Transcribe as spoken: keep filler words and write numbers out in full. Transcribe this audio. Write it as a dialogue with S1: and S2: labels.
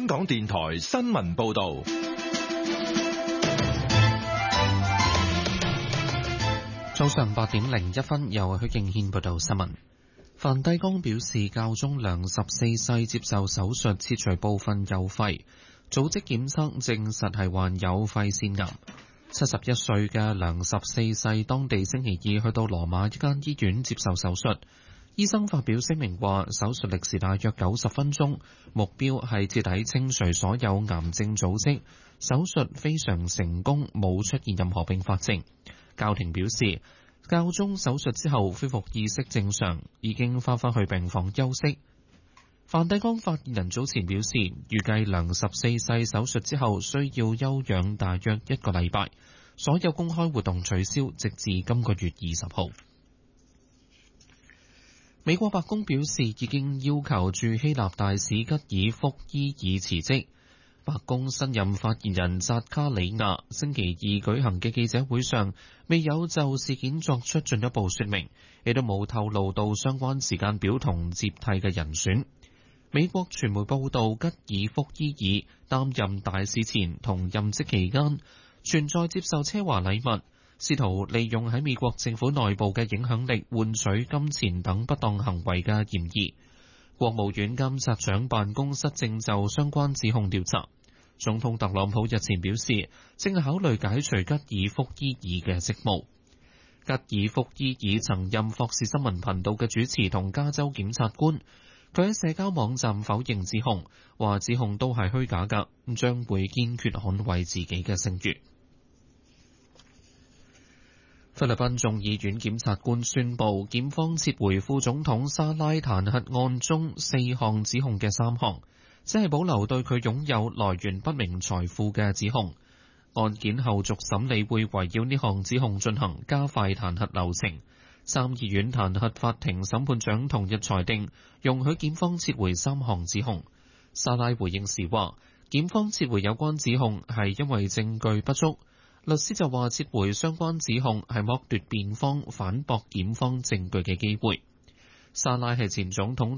S1: 香港電台新聞報道。
S2: 早上八點零一分，由許敬軒報道新聞。梵蒂岡表示，教宗良十四世接受手術切除部分右肺，組織檢測證實係患有肺腺癌。七十一歲嘅良十四世當地星期二去到羅馬一間醫院接受手術，醫生發表聲明話，手術歷時大約九十分鐘，目標係徹底清除所有癌症組織。手術非常成功，冇出現任何併發症。教廷表示，教宗手術之後恢復意識正常，已經翻返去病房休息。梵蒂岡發言人早前表示，預計良十四世手術之後需要休養大約一個禮拜，所有公開活動取消，直至今個月二十號。美國白宮表示，已經要求駐希臘大使吉爾福伊爾辭職。白宮新任發言人扎卡里亞星期二舉行嘅記者會上，未有就事件作出進一步說明，亦都冇透露到相關時間表同接替嘅人選。美國傳媒報道，吉爾福伊爾擔任大使前同任職期間，存在接受奢華禮物，試圖利用喺美國政府內部嘅影響力換取金錢等不當行為嘅嫌疑。國務院監察長辦公室正就相關指控調查。總統特朗普日前表示，正考慮解除吉爾福伊爾嘅職務。吉爾福伊爾曾任霍士新聞頻道嘅主持同加州檢察官，佢喺社交網站否認指控，話指控都係虛假㗎，將會堅決捍衛自己嘅聲譽。菲律賓眾議院檢察官宣布，檢方撤回副總統沙拉彈劾案中四項指控嘅三項，只係保留對佢擁有來源不明財富嘅指控。案件後續審理會圍繞呢項指控進行，加快彈劾流程。參議院彈劾法庭審判長同日裁定，容許檢方撤回三項指控。沙拉回應時話，檢方撤回有關指控係因為證據不足。律師就話，撤回相關指控係剝奪辯方反駁檢方證據嘅機會。沙拉係前總統